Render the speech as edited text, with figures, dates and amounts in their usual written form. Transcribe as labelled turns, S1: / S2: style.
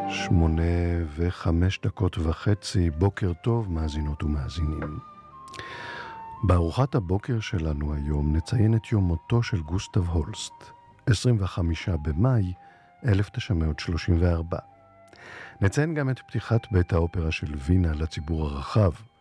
S1: 8:05, בוקר טוב מאזינות ומאזינים. בארוחת הבוקר שלנו היום נציין את יום מותו של גוסטב הולסט, 25 במאי 1934. נציין גם את פתיחת בית האופרה של וינה לציבור הרחב,